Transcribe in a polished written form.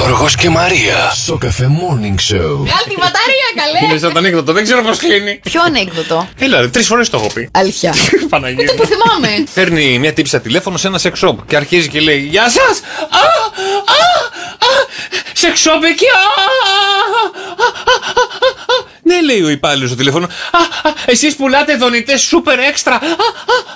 Γιώργος και Μαρία. Στο Cafe Morning Show. Βγάλ' τη μπαταρία, καλέ! Είναι σαν το ανέκδοτο, δεν ξέρω πώς κλείνει. Ποιο ανέκδοτο? Έλα, 3 φορές το έχω πει. Αλήθεια. Παναγία. Ούτε που θυμάμαι. Παίρνει μια τύψα τηλέφωνο σε ένα sex shop και αρχίζει και λέει: Γεια σας! Sex shop εκεί! Ναι, λέει ο υπάλληλος στο τηλέφωνο. Εσείς πουλάτε δονητές super extra.